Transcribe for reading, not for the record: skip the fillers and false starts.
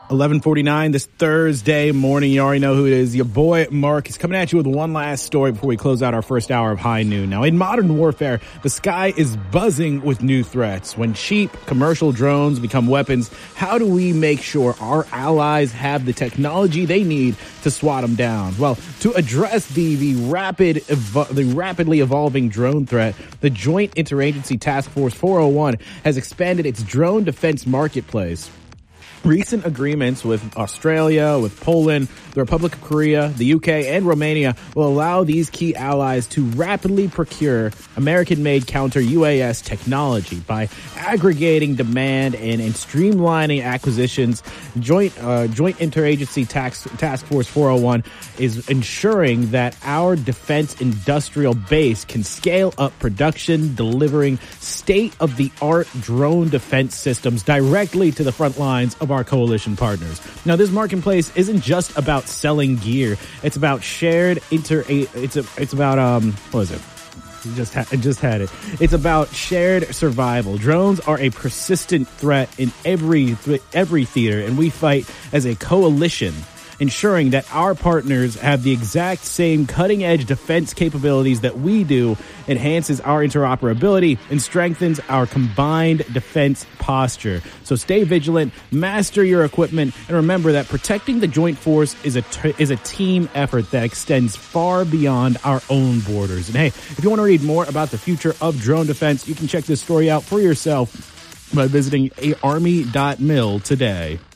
11:49 this Thursday morning. You already know who it is. Your boy Mark is coming at you with one last story before we close out our first hour of High Noon. Now, in modern warfare, the sky is buzzing with new threats. When cheap commercial drones become weapons, how do we make sure our allies have the technology they need to swat them down? Well, to address the rapidly evolving drone threat, the Joint Interagency Task Force 401 has expanded its drone defense marketplace. Recent agreements with Australia, with Poland, the Republic of Korea, the UK, and Romania will allow these key allies to rapidly procure American-made counter-UAS technology. By aggregating demand and streamlining acquisitions, Joint Interagency Task Force 401 is ensuring that our defense industrial base can scale up production, delivering state-of-the-art drone defense systems directly to the front lines of our coalition partners. Now, this marketplace isn't just about selling gear. It's about it's about what is it? I just had it. It's about shared survival. Drones are a persistent threat in every theater, and we fight as a coalition, ensuring that our partners have the exact same cutting-edge defense capabilities that we do, enhances our interoperability, and strengthens our combined defense posture. So stay vigilant, master your equipment, and remember that protecting the joint force is a team effort that extends far beyond our own borders. And hey, if you want to read more about the future of drone defense, you can check this story out for yourself by visiting army.mil today.